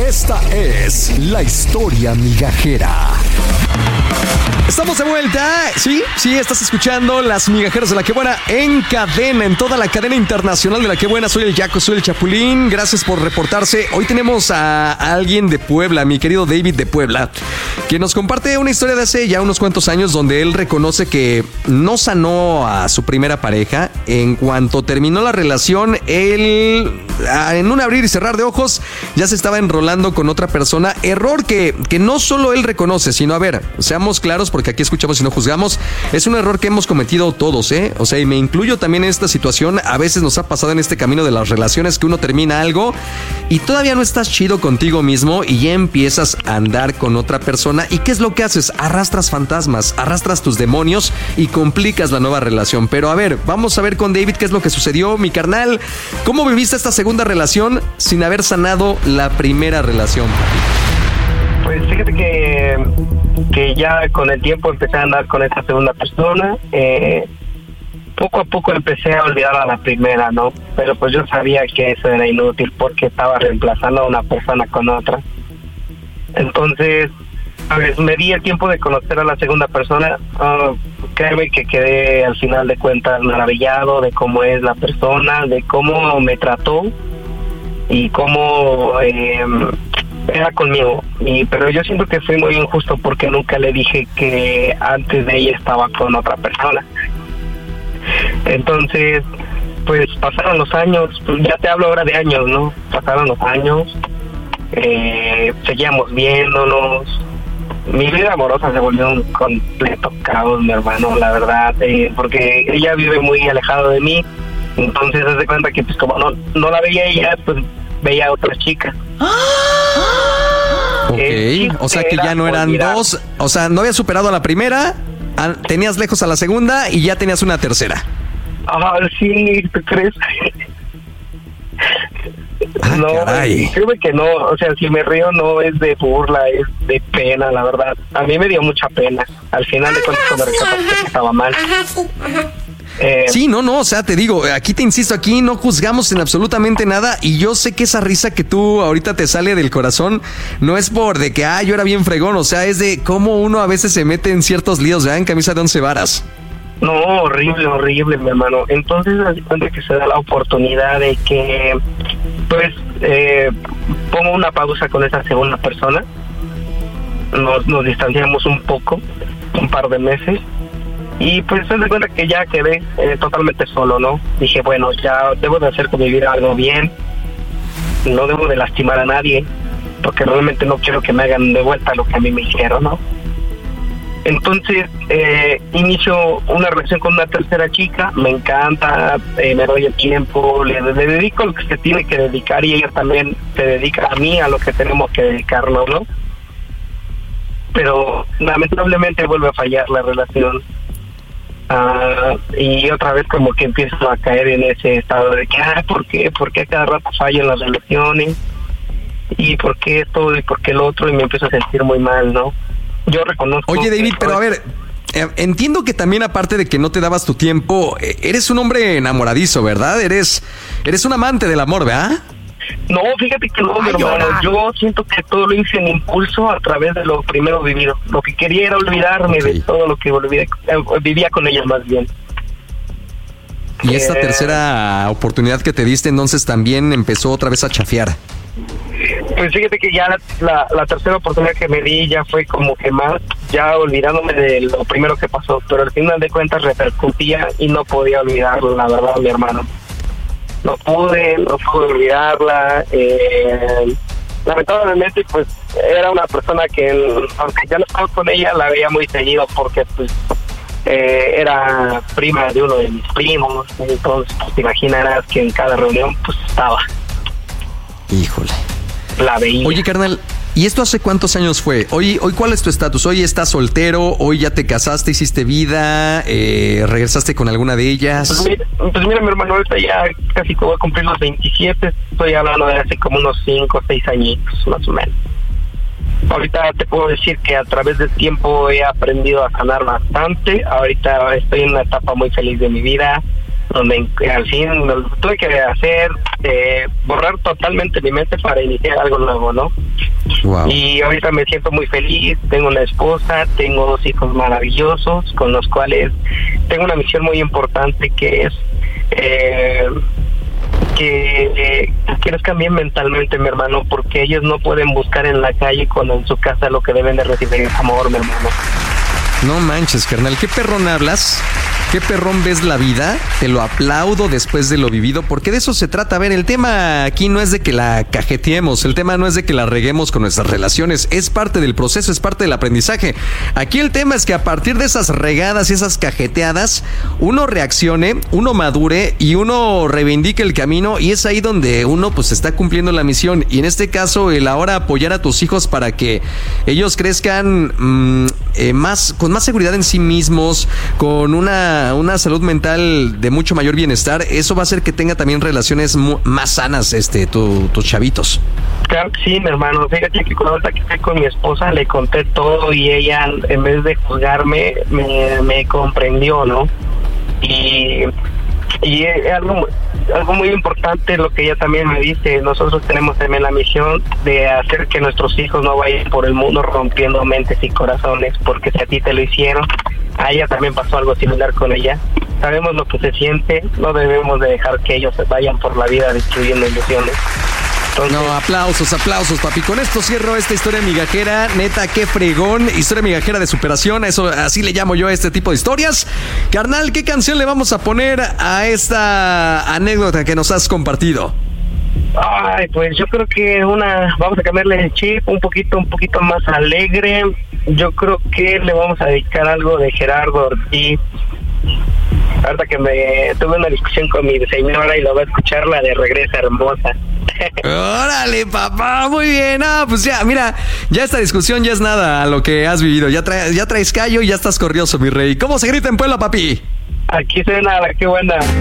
Esta es la historia migajera. Estamos de vuelta. Sí, estás escuchando Las Migajeras de La Que Buena en cadena, en toda la cadena internacional de La Que Buena. Soy el Yaco, soy el Chapulín. Gracias por reportarse. Hoy tenemos a alguien de Puebla, mi querido David de Puebla, que nos comparte una historia de hace ya unos cuantos años donde él reconoce que no sanó a su primera pareja. En cuanto terminó la relación, él, en un abrir y cerrar de ojos, ya se estaba enrolando con otra persona. Error que no solo él reconoce, sino, a ver, seamos claros, porque aquí escuchamos y no juzgamos. Es un error que hemos cometido todos, ¿eh? O sea, y me incluyo también en esta situación. A veces nos ha pasado en este camino de las relaciones que uno termina algo y todavía no estás chido contigo mismo y ya empiezas a andar con otra persona. ¿Y qué es lo que haces? Arrastras fantasmas, arrastras tus demonios y complicas la nueva relación. Pero a ver, vamos a ver con David qué es lo que sucedió, mi carnal. ¿Cómo viviste esta segunda relación sin haber sanado la primera relación? Pues fíjate que ya con el tiempo empecé a andar con esta segunda persona. Poco a poco empecé a olvidar a la primera, ¿no? Pero pues yo sabía que eso era inútil porque estaba reemplazando a una persona con otra. Entonces, a ver, me di el tiempo de conocer a la segunda persona. Créeme que quedé al final de cuentas maravillado de cómo es la persona, de cómo me trató y cómo era conmigo. Pero yo siento que fui muy injusto porque nunca le dije que antes de ella estaba con otra persona. Entonces, pues pasaron los años, ya te hablo ahora de años, ¿no? Pasaron los años, seguíamos viéndonos. Mi vida amorosa se volvió un completo caos, mi hermano, la verdad, porque ella vive muy alejada de mí. Entonces, haz de cuenta que pues como no la veía ella, pues veía a otra chica. Ok, o sea que ya no eran dos, o sea, no habías superado a la primera, tenías lejos a la segunda y ya tenías una tercera. Sí, ¿tú crees? No, caray. Creo que no, o sea, si me río no es de burla, es de pena, la verdad. A mí me dio mucha pena. Al final de cuentas cuando recapacité que estaba mal. Sí, no, o sea, te digo, aquí te insisto, aquí no juzgamos en absolutamente nada y yo sé que esa risa que tú ahorita te sale del corazón no es por de que, yo era bien fregón, o sea, es de cómo uno a veces se mete en ciertos líos, ¿verdad? En camisa de 11 varas. No, horrible, mi hermano. Entonces, me cuenta que se da la oportunidad de que, pues, pongo una pausa con esa segunda persona. Nos distanciamos un poco, un par de meses. Y pues se da cuenta que ya quedé totalmente solo, ¿no? Dije, bueno, ya debo de hacer con mi vida algo bien. No debo de lastimar a nadie, porque realmente no quiero que me hagan de vuelta lo que a mí me hicieron, ¿no? Entonces, inicio una relación con una tercera chica, me encanta, me doy el tiempo, le dedico lo que se tiene que dedicar y ella también se dedica a mí, a lo que tenemos que dedicarnos, ¿no? Pero lamentablemente vuelve a fallar la relación. Y otra vez como que empiezo a caer en ese estado de que, ¿por qué? ¿Por qué cada rato fallan las relaciones? ¿Y por qué esto? ¿Y por qué el otro? Y me empiezo a sentir muy mal, ¿no? Yo reconozco... Oye, David, pero a ver, entiendo que también aparte de que no te dabas tu tiempo, eres un hombre enamoradizo, ¿verdad? Eres un amante del amor, ¿verdad? No, fíjate que no, mi hermano. Yo siento que todo lo hice en impulso a través de lo primero vivido. Lo que quería era olvidarme de todo lo que vivía con ella más bien. Y esta tercera oportunidad que te diste entonces también empezó otra vez a chafear. Pues fíjate que ya la tercera oportunidad que me di ya fue como que más, ya olvidándome de lo primero que pasó, pero al final de cuentas repercutía y no podía olvidarlo, la verdad, mi hermano. No pude olvidarla. Lamentablemente, pues, era una persona que, aunque ya no estaba con ella, la veía muy seguido porque, pues, era prima de uno de mis primos. Entonces, pues, te imaginarás que en cada reunión, pues, estaba. Híjole. La veía. Oye, carnal, ¿y esto hace cuántos años fue? Hoy ¿cuál es tu estatus? ¿Hoy estás soltero? ¿Hoy ya te casaste, hiciste vida? ¿Regresaste con alguna de ellas? Pues mira, mi hermano, ahorita ya casi voy a cumplir los 27. Estoy hablando de hace como unos 5 o 6 añitos, más o menos. Ahorita te puedo decir que a través del tiempo he aprendido a sanar bastante. Ahorita estoy en una etapa muy feliz de mi vida. donde al fin tuve que hacer, borrar totalmente mi mente para iniciar algo nuevo, ¿no? Wow. Y ahorita me siento muy feliz, tengo una esposa, tengo 2 hijos maravillosos con los cuales tengo una misión muy importante que es que crezcan bien mentalmente, mi hermano, porque ellos no pueden buscar en la calle cuando en su casa lo que deben de recibir es amor, mi hermano. No manches, carnal, qué perrón hablas, qué perrón ves la vida, te lo aplaudo después de lo vivido, porque de eso se trata. A ver, el tema aquí no es de que la cajeteemos, el tema no es de que la reguemos con nuestras relaciones, es parte del proceso, es parte del aprendizaje. Aquí el tema es que a partir de esas regadas y esas cajeteadas, uno reaccione, uno madure y uno reivindique el camino, y es ahí donde uno pues está cumpliendo la misión. Y en este caso, el ahora apoyar a tus hijos para que ellos crezcan con más seguridad en sí mismos, con una salud mental de mucho mayor bienestar, eso va a hacer que tenga también relaciones más sanas tus chavitos. Claro que sí, mi hermano. Fíjate que cuando que estoy con mi esposa le conté todo y ella, en vez de juzgarme, me comprendió, ¿no? Y es algo muy importante lo que ella también me dice. Nosotros tenemos también la misión de hacer que nuestros hijos no vayan por el mundo rompiendo mentes y corazones, porque si a ti te lo hicieron, a ella también pasó algo similar con ella. Sabemos lo que se siente, no debemos de dejar que ellos se vayan por la vida destruyendo ilusiones. Entonces, no, aplausos, papi. Con esto cierro esta historia migajera. Neta, qué fregón. Historia migajera de superación. Eso, así le llamo yo a este tipo de historias. Carnal, ¿qué canción le vamos a poner a esta anécdota que nos has compartido? Ay, pues yo creo que vamos a cambiarle el chip un poquito más alegre. Yo creo que le vamos a dedicar algo de Gerardo Ortiz. Ahorita que tuve una discusión con mi señora y lo va a escuchar, la de Regresa Hermosa. Órale, papá, muy bien. Pues ya, mira, ya esta discusión ya es nada a lo que has vivido. Ya traes callo y ya estás corrioso, mi rey. ¿Cómo se grita en Puebla, papi? Aquí suena la que buena.